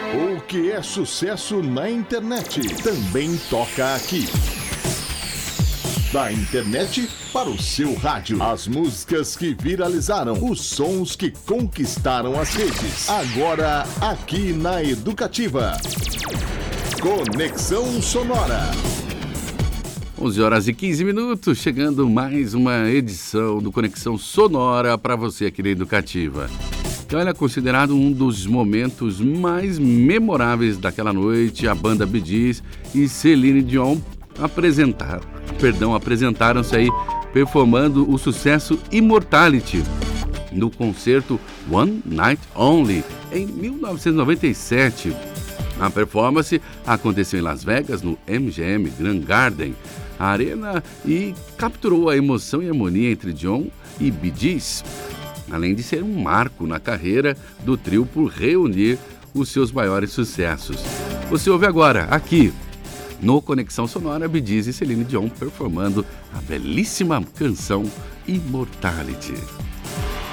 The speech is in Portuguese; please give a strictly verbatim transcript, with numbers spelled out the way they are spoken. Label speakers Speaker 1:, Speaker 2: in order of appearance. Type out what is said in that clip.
Speaker 1: O que é sucesso na internet também toca aqui. Da internet para o seu rádio. As músicas que viralizaram, os sons que conquistaram as redes. Agora aqui na Educativa. Conexão Sonora.
Speaker 2: onze horas e quinze minutos, chegando mais uma edição do Conexão Sonora para você aqui na Educativa. E olha, considerado um dos momentos mais memoráveis daquela noite, a banda Bee Gees e Celine Dion apresentaram, perdão, apresentaram-se aí performando o sucesso Immortality no concerto One Night Only em mil novecentos e noventa e sete. A performance aconteceu em Las Vegas, no M G M Grand Garden Arena, e capturou a emoção e harmonia entre Dion e Bee Gees, além de ser um marco na carreira do trio por reunir os seus maiores sucessos. Você ouve agora, aqui no Conexão Sonora, Bee Gees e Celine Dion performando a belíssima canção Immortality.